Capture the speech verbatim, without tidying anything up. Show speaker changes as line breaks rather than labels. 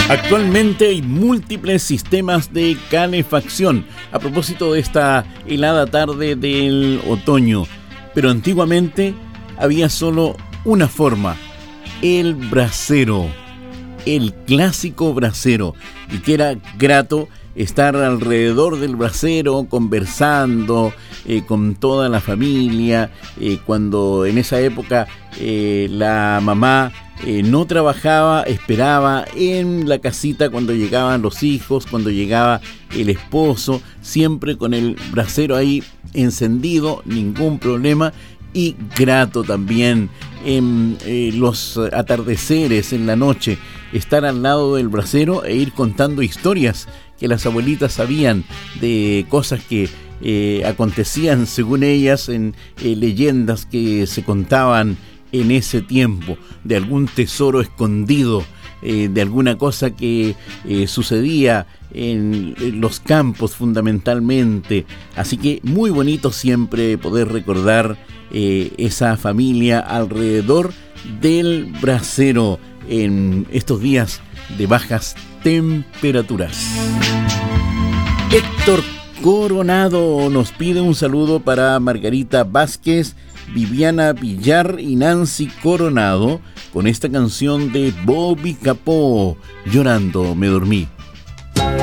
Actualmente hay múltiples sistemas de calefacción a propósito de esta helada tarde del otoño, pero antiguamente había solo una forma: el brasero, el clásico brasero, y que era grato estar alrededor del brasero conversando eh, con toda la familia, eh, cuando en esa época eh, la mamá eh, no trabajaba, esperaba en la casita cuando llegaban los hijos, cuando llegaba el esposo, siempre con el brasero ahí encendido, ningún problema. Y grato también en eh, los atardeceres en la noche, estar al lado del brasero e ir contando historias que las abuelitas sabían de cosas que eh, acontecían según ellas en eh, leyendas que se contaban en ese tiempo, de algún tesoro escondido, eh, de alguna cosa que eh, sucedía en los campos fundamentalmente. Así que muy bonito siempre poder recordar eh, esa familia alrededor del brasero en estos días de bajas temperaturas. Héctor Coronado nos pide un saludo para Margarita Vázquez, Viviana Villar y Nancy Coronado con esta canción de Bobby Capó, Llorando me dormí.